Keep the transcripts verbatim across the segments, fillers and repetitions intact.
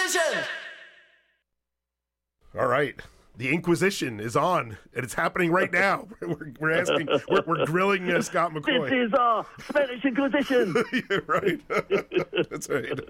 Inquisition! All right. The Inquisition is on, and it's happening right now. We're, we're asking, we're, we're grilling uh, Scott McCoy. This is our Spanish Inquisition. Yeah, right. That's right.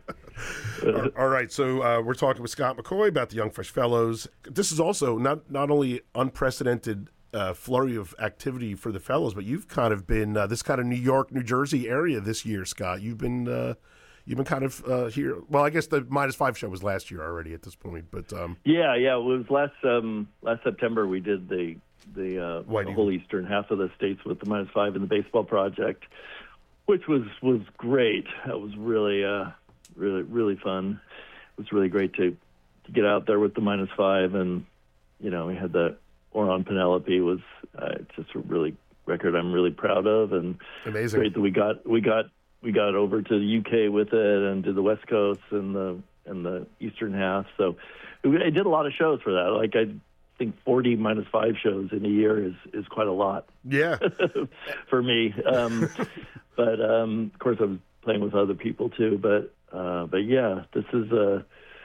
all, all right. So uh, we're talking with Scott McCoy about the Young Fresh Fellows. This is also not not only unprecedented uh, flurry of activity for the Fellows, but you've kind of been uh, this kind of New York, New Jersey area this year, Scott. You've been uh, you've been kind of uh, here. Well, I guess the Minus Five show was last year already at this point, but um, yeah, yeah, it was last um, last September. We did the the, uh, the whole eastern half of the states with the Minus Five and the Baseball Project, which was was great. That was really uh, really really fun. It was really great to to get out there with the Minus Five, and you know we had the Oron Penelope was uh, just a really record I'm really proud of, and amazing. Great that we got we got. We got over to the U K with it and to the West Coast and the and the eastern half. So I did a lot of shows for that. Like I think forty minus five shows in a year is, is quite a lot. Yeah, for me. Um, but um, of course I was playing with other people too. But uh, but yeah, this is a.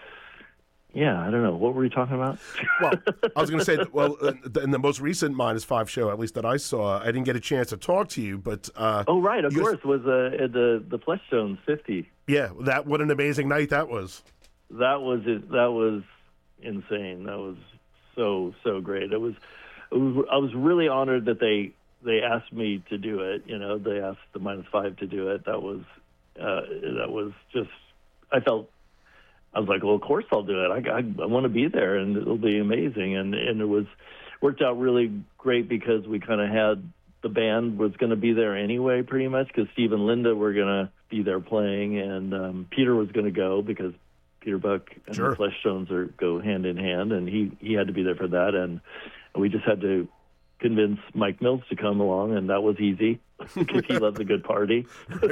Yeah, I don't know. What were we talking about? Well, I was going to say, that, well, in the most recent Minus Five show, at least that I saw, I didn't get a chance to talk to you, but uh, oh, right, of course, guys, was uh, the the Fleshstones fifty. Yeah, that what an amazing night that was. That was it. That was insane. That was so so great. It was, it was. I was really honored that they they asked me to do it. You know, they asked the Minus Five to do it. That was uh, that was just. I felt. I was like, well, of course I'll do it. I, I, I want to be there, and it'll be amazing. And, and it was worked out really great because we kind of had the band was going to be there anyway, pretty much, because Steve and Linda were going to be there playing, and um, Peter was going to go because Peter Buck and sure. the Fleshstones are go hand in hand, and he, he had to be there for that. And we just had to convince Mike Mills to come along, and that was easy because he loves a good party.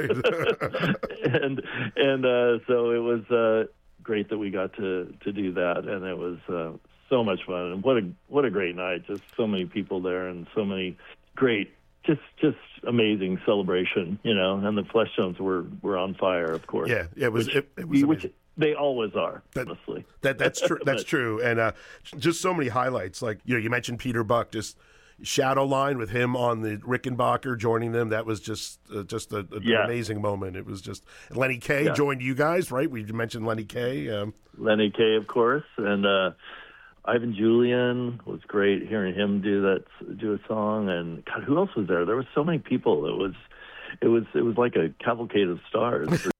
and and uh, so it was. Uh, Great that we got to, to do that, and it was uh, so much fun. And what a what a great night! Just so many people there, and so many great, just just amazing celebration, you know. And the Fleshstones were, were on fire, of course. Yeah, it was. Which, it, it was which they always are, that, honestly. That that's true. That's but, true. And uh, just so many highlights. Like you know, you mentioned Peter Buck, just shadow line with him on the Rickenbacker joining them. That was just uh, just a, a, yeah. an amazing moment. It was just Lenny Kaye yeah. joined you guys, right? We mentioned Lenny Kaye. Um, Lenny Kaye, of course, and uh, Ivan Julian was great. Hearing him do that, do a song, and God, who else was there? There were so many people. It was, it was, it was like a cavalcade of stars for